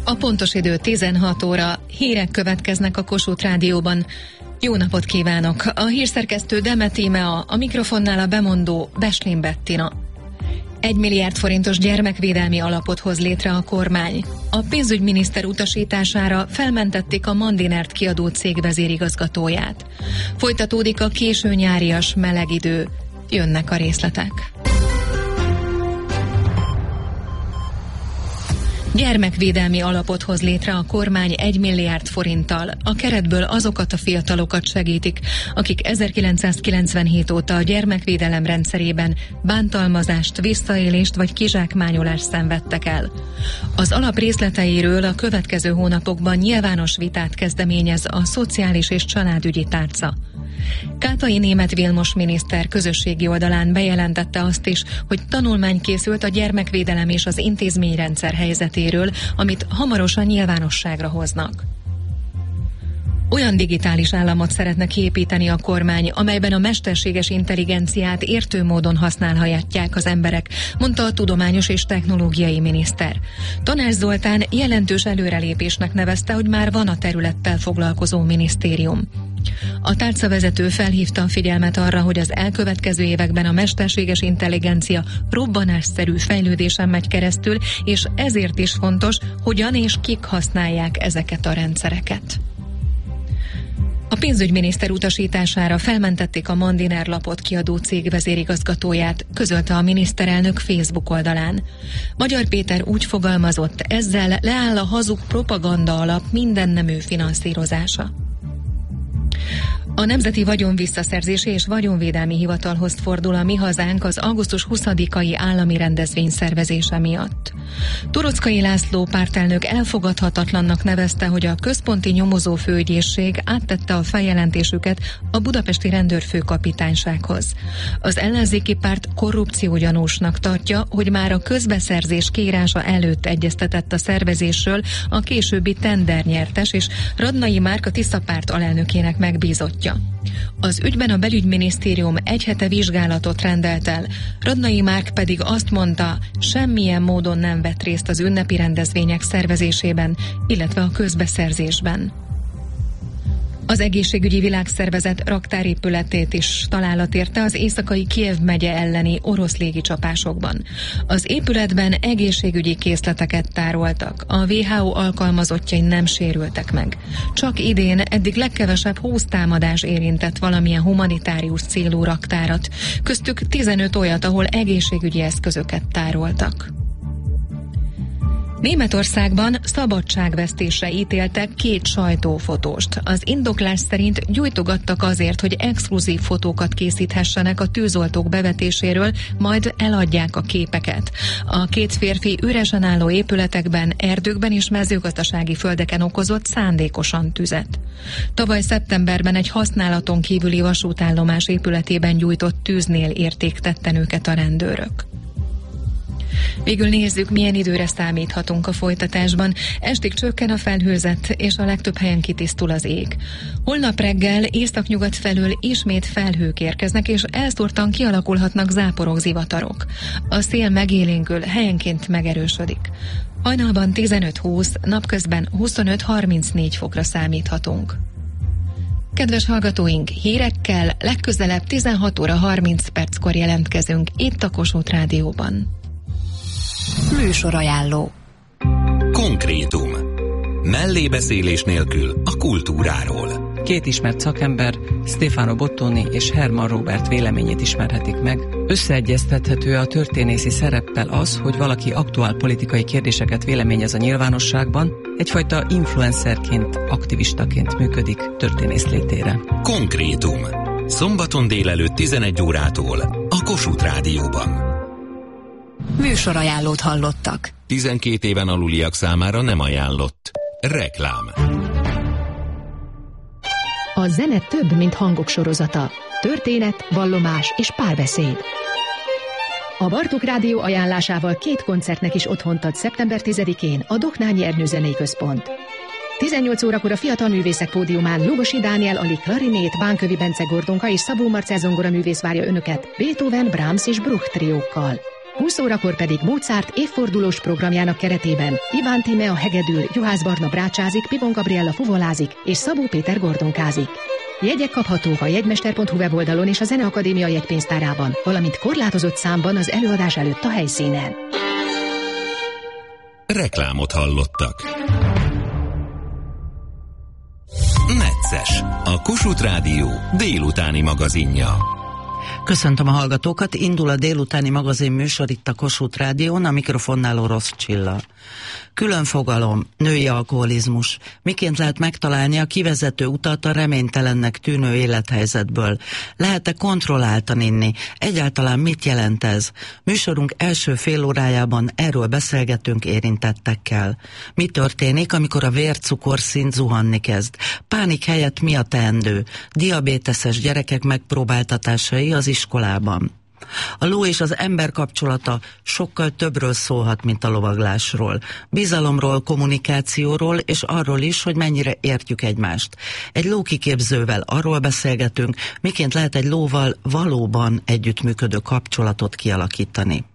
A pontos idő 16 óra, hírek következnek a Kossuth Rádióban. Jó napot kívánok! A hírszerkesztő Demet Tímea, a mikrofonnál a bemondó Beslin Bettina. 1 milliárd forintos gyermekvédelmi alapot hoz létre a kormány. A pénzügyminiszter utasítására felmentették a Mandinert kiadó cég vezérigazgatóját. Folytatódik a késő nyárias meleg idő. Jönnek a részletek. Gyermekvédelmi alapot hoz létre a kormány 1 milliárd forinttal. A keretből azokat a fiatalokat segítik, akik 1997 óta a gyermekvédelem rendszerében bántalmazást, visszaélést vagy kizsákmányolást szenvedtek el. Az alap részleteiről a következő hónapokban nyilvános vitát kezdeményez a Szociális és Családügyi Tárca. Kátai Németh Vilmos miniszter közösségi oldalán bejelentette azt is, hogy tanulmány készült a gyermekvédelem és az intézményrendszer helyzetéről, amit hamarosan nyilvánosságra hoznak. Olyan digitális államot szeretne kiépíteni a kormány, amelyben a mesterséges intelligenciát értő módon használhatják az emberek, mondta a tudományos és technológiai miniszter. Tanács Zoltán jelentős előrelépésnek nevezte, hogy már van a területtel foglalkozó minisztérium. A tárcavezető felhívta a figyelmet arra, hogy az elkövetkező években a mesterséges intelligencia robbanásszerű fejlődésen megy keresztül, és ezért is fontos, hogyan és kik használják ezeket a rendszereket. A pénzügyminiszter utasítására felmentették a Mandiner lapot kiadó cég vezérigazgatóját, közölte a miniszterelnök Facebook oldalán. Magyar Péter úgy fogalmazott, ezzel leáll a hazug propaganda alap mindennemű finanszírozása. A Nemzeti Vagyonvisszaszerzési és Vagyonvédelmi Hivatalhoz fordul a Mi Hazánk az augusztus 20-ai állami rendezvény szervezése miatt. Toroczkai László pártelnök elfogadhatatlannak nevezte, hogy a központi nyomozófőügyészség áttette a feljelentésüket a budapesti rendőrfőkapitánysághoz. Az ellenzéki párt korrupciógyanúsnak tartja, hogy már a közbeszerzés kiírása előtt egyeztetett a szervezésről a későbbi tendernyertes és Radnai Márk a Tisza párt alelnökének megbízottja. Az ügyben a belügyminisztérium egy hete vizsgálatot rendelt el, Radnai Márk pedig azt mondta, semmilyen módon nem vett részt az ünnepi rendezvények szervezésében, illetve a közbeszerzésben. Az Egészségügyi Világszervezet raktárépületét is találat érte az északi Kijev megye elleni orosz légicsapásokban. Az épületben egészségügyi készleteket tároltak, a WHO alkalmazottjai nem sérültek meg. Csak idén eddig legkevesebb 20 támadás érintett valamilyen humanitárius célú raktárat, köztük 15 olyat, ahol egészségügyi eszközöket tároltak. Németországban szabadságvesztésre ítéltek 2 sajtófotóst. Az indoklás szerint gyújtogattak azért, hogy exkluzív fotókat készíthessenek a tűzoltók bevetéséről, majd eladják a képeket. A 2 férfi üresen álló épületekben, erdőkben és mezőgazdasági földeken okozott szándékosan tüzet. Tavaly szeptemberben egy használaton kívüli vasútállomás épületében gyújtott tűznél érték tetten őket a rendőrök. Végül nézzük, milyen időre számíthatunk a folytatásban. Estig csökken a felhőzet, és a legtöbb helyen kitisztul az ég. Holnap reggel északnyugat felől ismét felhők érkeznek, és elszórtan kialakulhatnak záporok, zivatarok. A szél megélénkül, helyenként megerősödik. Hajnalban 15-20, napközben 25-34 fokra számíthatunk. Kedves hallgatóink, hírekkel legközelebb 16 óra 30 perckor jelentkezünk itt a Kossuth Rádióban. Műsorajánló. Konkrétum. Mellébeszélés nélkül a kultúráról. 2 ismert szakember, Stefano Bottoni és Herman Robert véleményét ismerhetik meg. Összeegyeztethető a történészi szereppel az, hogy valaki aktuál politikai kérdéseket véleményez a nyilvánosságban, egyfajta influencerként, aktivistaként működik történész létére. Konkrétum. Szombaton délelőtt 11 órától a Kossuth Rádióban. Műsorajánlót hallottak. 12 éven aluliak számára nem ajánlott. Reklám. A zene több, mint hangok sorozata. Történet, vallomás és párbeszéd. A Bartók Rádió ajánlásával 2 koncertnek is otthont ad szeptember 10-én a Dohnányi Ernő Zenei Központ. 18 órakor a fiatal művészek pódiumán Lugosi Dániel Ali klarinét, Bánkövi Bence Gordonka és Szabó Marcell zongoraművész várja önöket Beethoven, Brahms és Bruch triókkal. 20 órakor pedig Mozart évfordulós programjának keretében Iván Tímea hegedül, Juhász Barna brácsázik, Pivon Gabriella fuvolázik és Szabó Péter gordonkázik. Jegyek kaphatók a jegymester.hu weboldalon és a Zeneakadémia jegypénztárában, valamint korlátozott számban az előadás előtt a helyszínen. Reklámot hallottak. Necces, a Kossuth Rádió délutáni magazinja. Köszöntöm a hallgatókat, indul a délutáni magazin műsor itt a Kossuth Rádión, a mikrofonnál Orosz Csilla. Külön fogalom, női alkoholizmus. Miként lehet megtalálni a kivezető utat a reménytelennek tűnő élethelyzetből? Lehet-e kontrolláltan inni? Egyáltalán mit jelent ez? Műsorunk első fél órájában erről beszélgetünk érintettekkel. Mi történik, amikor a vércukorszint zuhanni kezd? Pánik helyett mi a teendő? Diabéteses gyerekek megpróbáltatásai az iskolában. A ló és az ember kapcsolata sokkal többről szólhat, mint a lovaglásról. Bizalomról, kommunikációról, és arról is, hogy mennyire értjük egymást. Egy lókiképzővel arról beszélgetünk, miként lehet egy lóval valóban együttműködő kapcsolatot kialakítani.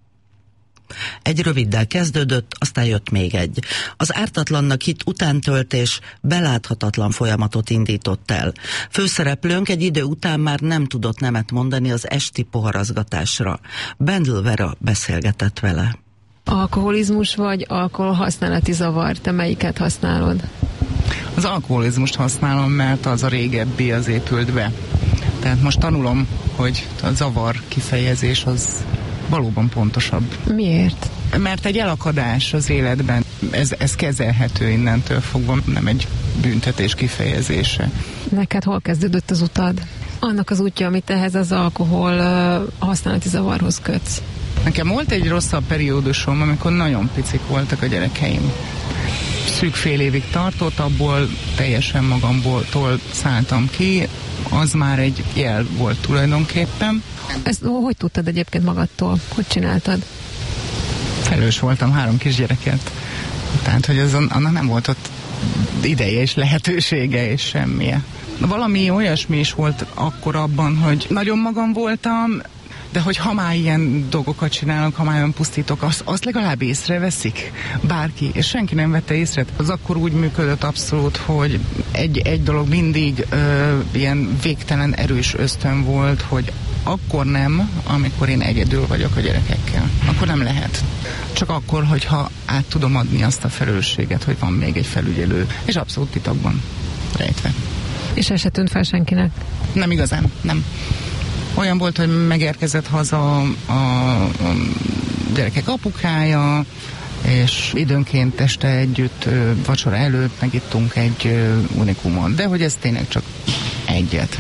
Egy röviddel kezdődött, aztán jött még egy. Az ártatlannak hitt utántöltés beláthatatlan folyamatot indított el. Főszereplőnk egy idő után már nem tudott nemet mondani az esti poharazgatásra. Bendl Vera beszélgetett vele. Alkoholizmus vagy alkoholhasználati zavar? Te melyiket használod? Az alkoholizmust használom, mert az a régebbi, az épült be. Tehát most tanulom, hogy a zavar kifejezés az valóban pontosabb. Miért? Mert egy elakadás az életben, ez kezelhető innentől fogva, nem egy büntetés kifejezése. Neked hol kezdődött az utad? Annak az útja, amit ehhez az alkohol használati zavarhoz kötsz. Nekem volt egy rosszabb periódusom, amikor nagyon picik voltak a gyerekeim. Szűk fél évig tartott, abból teljesen magamból szálltam ki, az már egy jel volt tulajdonképpen. Ezt hogy tudtad egyébként magadtól? Hogy csináltad? Felelős voltam 3 kisgyereket. Tehát, hogy annak nem volt ott ideje és lehetősége és semmije. Valami olyasmi is volt akkor abban, hogy nagyon magam voltam, de hogy ha már ilyen dolgokat csinálok, ha már olyan pusztítok, azt legalább észreveszik bárki, és senki nem vette észre. Az akkor úgy működött abszolút, hogy egy dolog mindig ilyen végtelen erős ösztön volt, hogy akkor nem, amikor én egyedül vagyok a gyerekekkel. Akkor nem lehet. Csak akkor, hogyha át tudom adni azt a felelősséget, hogy van még egy felügyelő, és abszolút titokban rejtve. És ez se tűnt fel senkinek? Nem igazán, nem. Olyan volt, hogy megérkezett haza a gyerekek apukája, és időnként este együtt, vacsora előtt megittunk egy unikumot, de hogy ez tényleg csak egyet.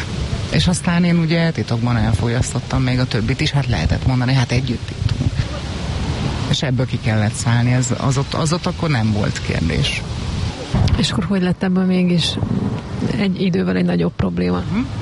És aztán én ugye titokban elfogyasztottam még a többit is, hát lehetett mondani, hát együtt ittunk. És ebből ki kellett szállni, az ott akkor nem volt kérdés. És akkor hogy lett ebből mégis egy idővel egy nagyobb probléma?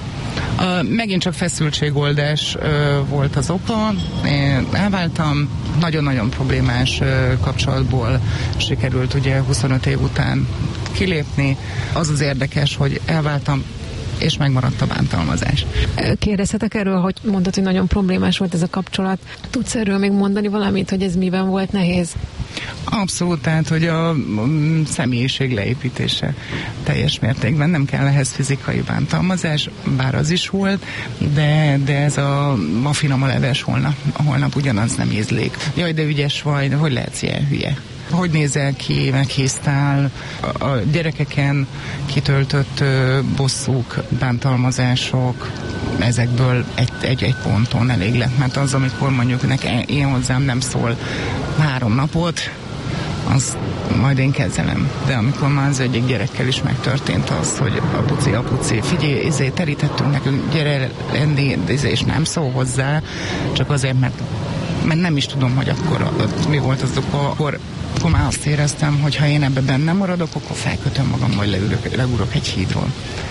Megint csak feszültségoldás volt az oka. Én elváltam, nagyon-nagyon problémás kapcsolatból sikerült ugye 25 év után kilépni. Az az érdekes, hogy elváltam, és megmaradt a bántalmazás. Kérdezhetek erről, hogy mondtad, hogy nagyon problémás volt ez a kapcsolat. Tudsz erről még mondani valamit, hogy ez miben volt nehéz? Abszolút, tehát, hogy a személyiség leépítése teljes mértékben, nem kell ehhez fizikai bántalmazás, bár az is volt, de ez ma finom a leves, holnap ugyanaz nem ízlik. Jaj, de ügyes vagy, hogy lehetsz ilyen hülye? Hogy nézel ki, meghisztál, a gyerekeken kitöltött bosszúk, bántalmazások, ezekből egy ponton elég lett, mert az, amikor mondjuk én hozzám nem szól 3 napot, az majd én kezelem. De amikor már az egyik gyerekkel is megtörtént az, hogy apuci, figyelj, terítettünk nekünk, gyere lenni, és nem szól hozzá, csak azért, mert nem is tudom, hogy akkor mi volt az oka, akkor már azt éreztem, hogy ha én ebben benne maradok, akkor felkötöm magam, vagy leugorok egy hídról.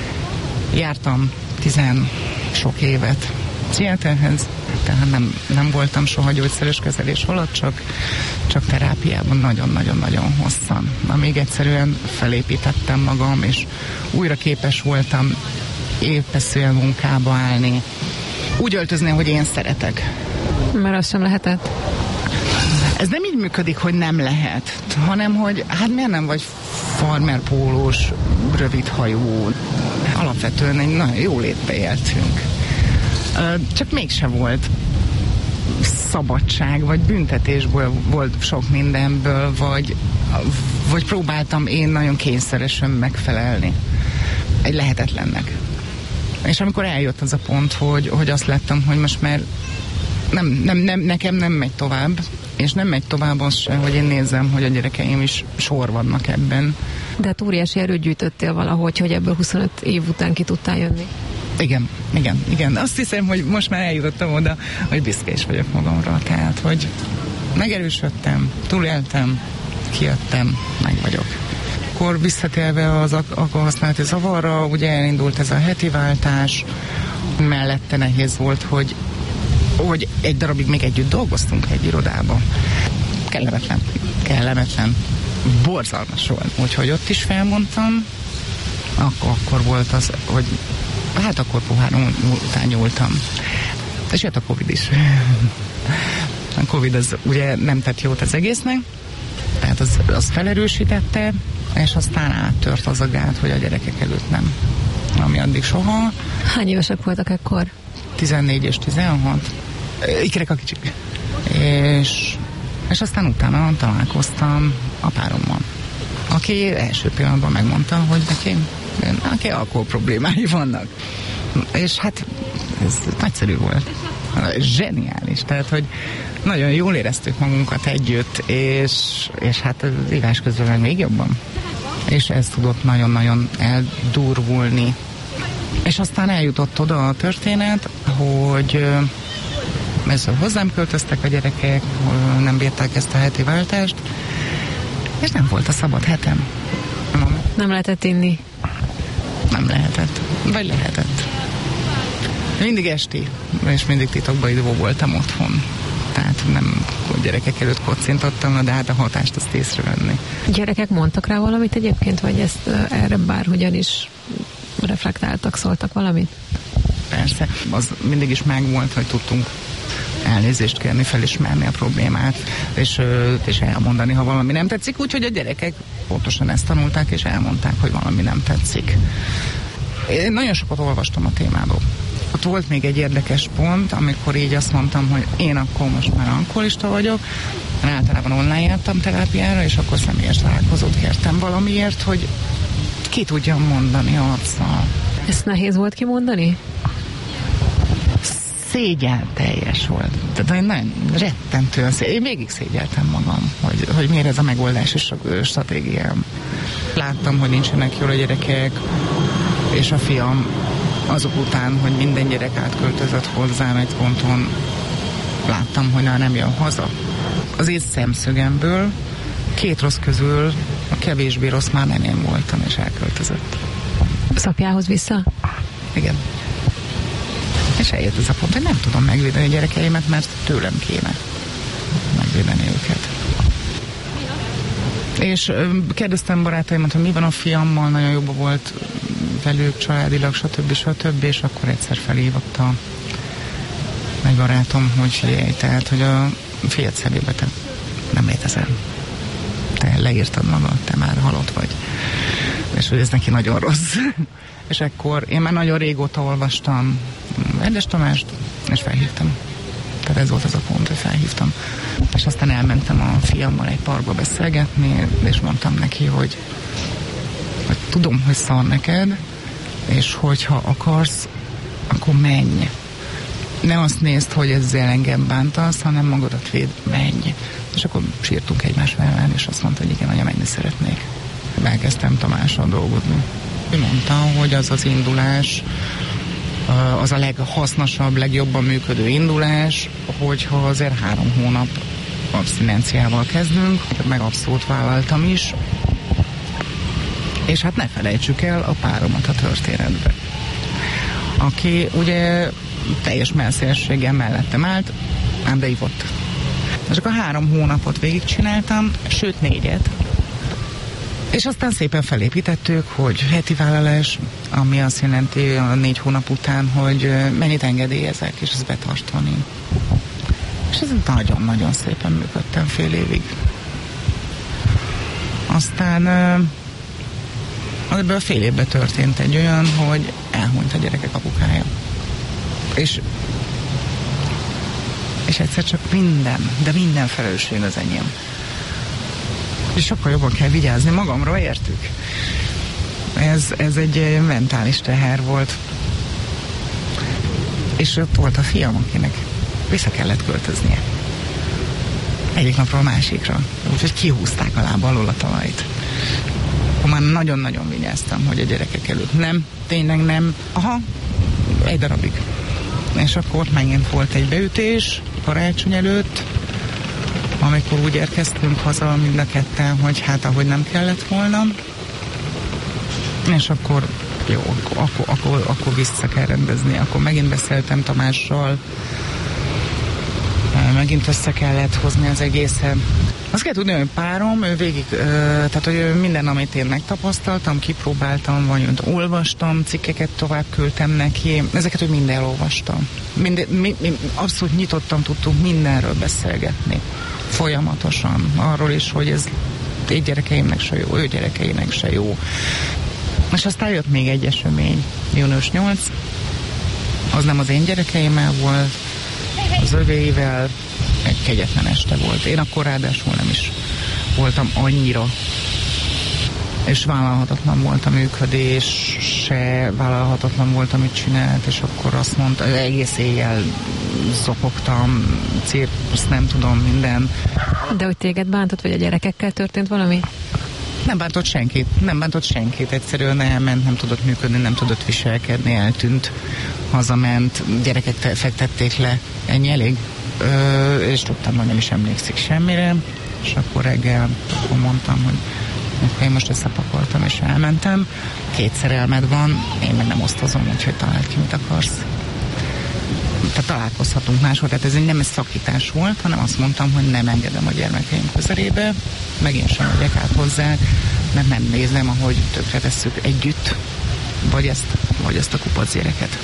Jártam 10 sok évet pszichiáterhez, tehát nem voltam soha gyógyszeres kezelés alatt, csak terápiában nagyon-nagyon-nagyon hosszan. Amíg egyszerűen felépítettem magam, és újra képes voltam évveszően munkába állni. Úgy öltözni, hogy én szeretek. Mert az sem lehetett. Ez nem így működik, hogy nem lehet, hanem hogy hát miért nem vagy farmerpólós, rövidhajú. Alapvetően egy nagyon jó létbe éltünk. Csak mégse volt szabadság, vagy büntetésből volt sok mindenből, vagy próbáltam én nagyon kényszeresen megfelelni egy lehetetlennek. És amikor eljött az a pont, hogy azt láttam, hogy most már nekem nem megy tovább, és nem megy tovább az se, hogy én nézem, hogy a gyerekeim is sorvadnak ebben. De hát óriási erőt gyűjtöttél valahogy, hogy ebből 25 év után ki tudtál jönni. Igen. Azt hiszem, hogy most már eljutottam oda, hogy büszke is vagyok magamra. Tehát, hogy megerősödtem, túléltem, kijöttem, meg vagyok. Akkor visszatérve az alkoholhasználati zavarra, ugye elindult ez a heti váltás, mellette nehéz volt, hogy egy darabig még együtt dolgoztunk egy irodában. Kellemetlen, borzalmas volt. Úgyhogy ott is felmondtam, akkor volt az, hogy hát akkor pohár után nyúltam. És jött a Covid is. A Covid az ugye nem tett jót az egésznek, tehát az felerősítette, és aztán áttört az a gát, hogy a gyerekek előtt nem. Ami addig soha. Hány évesek voltak ekkor? 14 és 16. Ikerek a kicsik. És aztán utána találkoztam a párommal, aki első pillanatban megmondta, hogy neki alkohol problémái vannak. És hát ez nagyszerű volt. Zseniális. Tehát, hogy nagyon jól éreztük magunkat együtt, és hát az ívás közben meg még jobban. És ez tudott nagyon-nagyon eldurvulni. És aztán eljutott oda a történet, hogy hozzám költöztek a gyerekek, nem bírták ezt a heti váltást, és nem volt a szabad hetem. Nem lehetett inni? Nem lehetett. Vagy lehetett. Mindig esti, és mindig titokban idő voltam otthon. Tehát nem gyerekek előtt kocintottam, de hát a hatást azt észrevenni. Gyerekek mondtak rá valamit egyébként, vagy ezt erre bárhogyan is reflektáltak, szóltak valamit? Persze. Az mindig is megvolt, hogy tudtunk elnézést kérni, felismerni a problémát, és elmondani, ha valami nem tetszik, úgyhogy a gyerekek pontosan ezt tanulták, és elmondták, hogy valami nem tetszik. Én nagyon sokat olvastam a témából. Ott volt még egy érdekes pont, amikor így azt mondtam, hogy én akkor most már alkoholista vagyok, én általában online jártam terápiára, és akkor személyes találkozót kértem valamiért, hogy ki tudjam mondani arccal. Ezt nehéz volt kimondani? Szégyen teljes volt. Tehát nagyon rettentően én végig szégyeltem magam, hogy miért ez a megoldás és a stratégiám. Láttam, hogy nincsenek jól a gyerekek, és a fiam azok után, hogy minden gyerek átköltözött hozzám egy ponton, láttam, hogy nem jön haza. Az én szemszögemből 2 rossz közül a kevésbé rossz már nem én voltam, és elköltözött. Szapjához vissza? Igen. És eljött ez a pont, hogy nem tudom megvédeni a gyerekeimet, mert tőlem kéne megvédeni őket. És kérdeztem barátaimat, hogy mi van a fiammal, nagyon jobban volt velük, családilag, stb. És akkor egyszer felhívott egy barátom, hogy figyelj, tehát, hogy a fiat szemébe te nem létezel. Te leírtad magad, te már halott vagy. És hogy ez neki nagyon rossz. És akkor én már nagyon régóta olvastam Rendes Tamást, és felhívtam. Tehát ez volt az a pont, hogy felhívtam. És aztán elmentem a fiammal egy parkba beszélgetni, és mondtam neki, hogy tudom, hogy szar neked, és hogyha akarsz, akkor menj. Nem azt nézd, hogy ezzel engem bántasz, hanem magadat véd, menj. És akkor sírtunk egymás mellett, és azt mondta, hogy igen, anya, menni szeretnék. Elkezdtem Tamással dolgozni. Ő mondta, hogy az az indulás, az a leghasznosabb, legjobban működő indulás, hogyha azért 3 hónap abszinenciával kezdünk, meg abszolút vállaltam is, és hát ne felejtsük el a páromat a történetbe, aki ugye teljes messzélességgel mellettem állt, ám beívott. És akkor 3 hónapot végigcsináltam, sőt 4-et, és aztán szépen felépítettük, hogy heti vállalás, ami azt jelenti a 4 hónap után, hogy mennyit engedélyezek, és ezt betartani. És ez nagyon-nagyon szépen működtem fél évig. Aztán ebből fél évben történt egy olyan, hogy elhunyt a gyerekek apukája. És egyszer csak minden felelősség az enyém. És sokkal jobban kell vigyázni magamra, értük? Ez egy mentális teher volt. És ott volt a fiam, akinek vissza kellett költöznie. Egyik napról a másikra. Úgyhogy kihúzták a lába alól a talajt. Akkor már nagyon-nagyon vigyáztam, hogy a gyerekek előtt nem, tényleg nem. Aha, egy darabig. És akkor megint volt egy beütés karácsony előtt, amikor úgy érkeztünk haza mind a ketten, hogy hát ahogy nem kellett volna. És akkor jó, akkor vissza kell rendezni. Akkor megint beszéltem Tamással, megint össze kellett hozni az egészet. Azt kell tudni, hogy párom, ő végig, tehát hogy minden, amit én megtapasztaltam, kipróbáltam, vagy olvastam, cikkeket tovább küldtem neki, ezeket, hogy mind elolvastam. Abszolút nyitottan tudtunk mindenről beszélgetni. Folyamatosan. Arról is, hogy ez én gyerekeimnek se jó, ő gyerekeinek se jó. És aztán jött még egy esemény, június 8, az nem az én gyerekeimmel volt, az övéivel, egy kegyetlen este volt. Én akkor ráadásul nem is voltam annyira, és vállalhatatlan volt a működés, se vállalhatatlan volt, amit csinált, és akkor azt mondta, egész éjjel zokogtam, cirkusz, nem tudom, minden. De hogy téged bántott, vagy a gyerekekkel történt valami? Nem bántott senkit, egyszerűen elment, nem tudott működni, nem tudott viselkedni, eltűnt, hazament, gyerekek fektették le, ennyi elég, és tudtam, hogy nem is emlékszik semmire, és akkor reggel akkor mondtam, hogy én most összepakoltam, és elmentem, 2 szerelmed van, én meg nem osztozom, úgyhogy találd ki, mit akarsz. Tehát találkozhatunk máshol, tehát ez nem egy szakítás volt, hanem azt mondtam, hogy nem engedem a gyermekeim közelébe, meg én sem megyek át hozzá, mert nem nézem, ahogy tökre tesszük együtt, vagy ezt a kupac gyereket.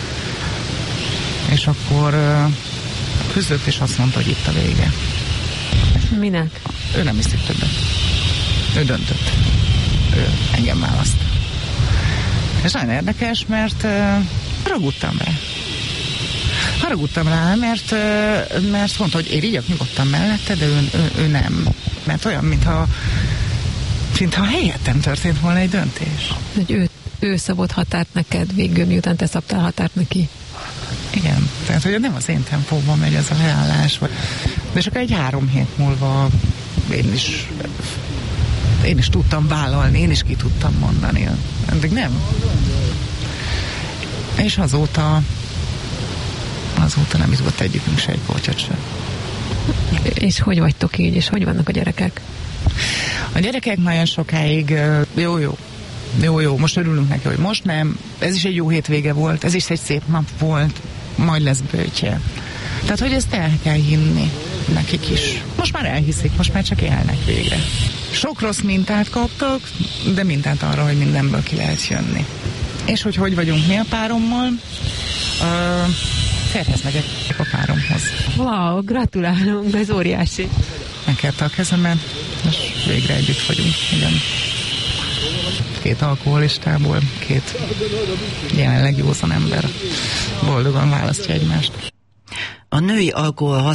És akkor küzdött, és azt mondta, hogy itt a vége. Minek? Ő nem hiszik többet. Ő döntött. Ő engem választ. És nagyon érdekes, mert ragudtam rá, mert mondta, hogy én így nyugodtan mellette, de ő nem. Mert olyan, mintha helyettem történt volna egy döntés. Hogy ő szabott határt neked végül, miután te szabtál határt neki. Igen, tehát hogy nem az én tempóban megy ez a leállás. De csak egy 3 hét múlva én is tudtam vállalni, én is ki tudtam mondani. Eddig nem. És azóta nem izgott egyikünk se egy polcsot sem. És hogy vagytok így, és hogy vannak a gyerekek? A gyerekek nagyon sokáig jó, most örülünk neki, hogy most nem. Ez is egy jó hétvége volt, ez is egy szép nap volt, majd lesz böjtje. Tehát, hogy ezt el kell hinni nekik is. Most már elhiszik, most már csak élnek végre. Sok rossz mintát kaptak, de mintát arra, hogy mindenből ki lehet jönni. És hogy vagyunk mi a párommal? Férhez megyek a páromhoz. Wow, gratulálunk, ez óriási. Megkérte a kezemet, és végre együtt vagyunk, igen. 2 alkoholistából, 2 jelenleg józan ember boldogan választja egymást. A női alkohol